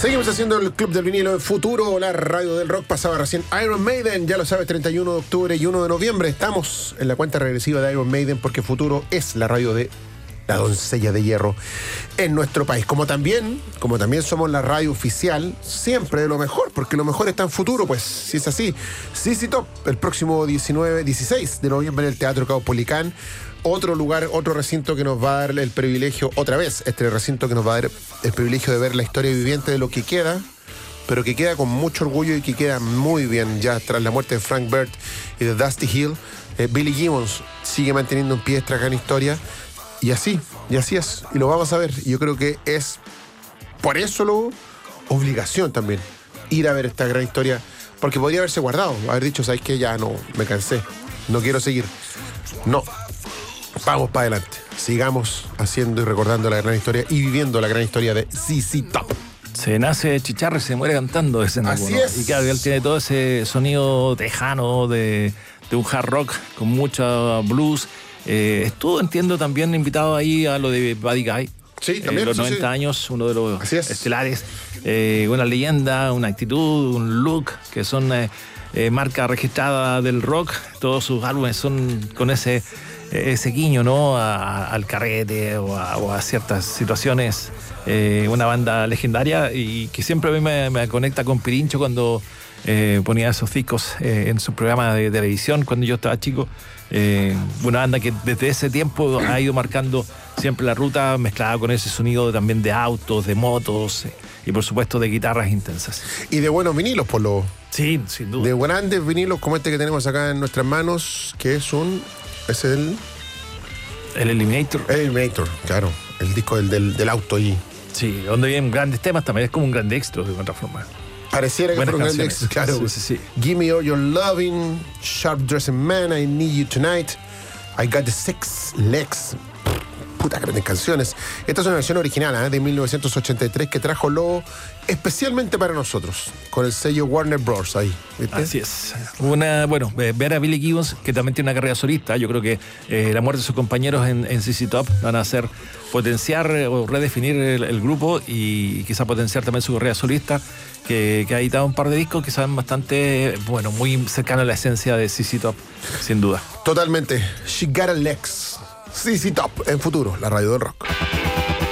Seguimos haciendo el Club del Vinilo en Futuro, la radio del rock. Pasaba recién Iron Maiden, ya lo sabes, 31 de octubre y 1 de noviembre. Estamos en la cuenta regresiva de Iron Maiden porque Futuro es la radio de la doncella de hierro en nuestro país. Como también somos la radio oficial siempre de lo mejor, porque lo mejor está en Futuro, pues, si es así. ZZ Top, el próximo 16 de noviembre en el Teatro Caupolicán. Otro lugar, otro recinto que nos va a dar el privilegio, otra vez, este recinto que nos va a dar el privilegio de ver la historia viviente de lo que queda, pero que queda con mucho orgullo y que queda muy bien ya tras la muerte de Frank Bird y de Dusty Hill. Billy Gibbons sigue manteniendo en pie esta gran historia y así es, y lo vamos a ver. Y yo creo que es por eso obligación también ir a ver esta gran historia, porque podría haberse guardado, haber dicho, ¿sabes qué? Ya no, me cansé, no quiero seguir. No. Vamos para adelante. Sigamos haciendo y recordando la gran historia y viviendo la gran historia de ZZ Top. Se nace chicharra y se muere cantando ese Así alguno. es. Y claro, él tiene todo ese sonido tejano de un hard rock con mucha blues. Estuvo, entiendo, también invitado ahí a lo de Buddy Guy. Sí, también. Los sí, 90 años, uno de los Así es. estelares. Una leyenda, una actitud, un look que son marca registrada del rock. Todos sus álbumes son con ese guiño, ¿no? Al carrete o a ciertas situaciones. Una banda legendaria y que siempre a mí me conecta con Pirincho cuando ponía esos discos en su programa de televisión cuando yo estaba chico. Una banda que desde ese tiempo ha ido marcando siempre la ruta, mezclada con ese sonido también de autos, de motos y por supuesto de guitarras intensas. Y de buenos vinilos, por lo. Sí, sin duda. De grandes vinilos como este que tenemos acá en nuestras manos, que es el Eliminator. Eliminator, claro. El disco del auto y. Sí, donde vienen grandes temas también, es como un gran extra de otra forma. Pareciera que Buenas fuera un gran canciones. éxito, claro. Sí. Give Me All Your Loving, Sharp Dressing Man, I Need You Tonight, I Got the Six Legs. Puta, grandes canciones. Esta es una versión original de 1983 que trajo Lobo especialmente para nosotros, con el sello Warner Bros. Ahí, ¿viste? Así es. Ver a Billy Gibbons, que también tiene una carrera solista. Yo creo que la muerte de sus compañeros en ZZ Top van a hacer potenciar o redefinir el grupo y quizá potenciar también su carrera solista, que ha editado un par de discos que saben bastante, muy cercano a la esencia de ZZ Top, sin duda. Totalmente. She Got a Legs. ZZ Top en Futuro, la radio del rock.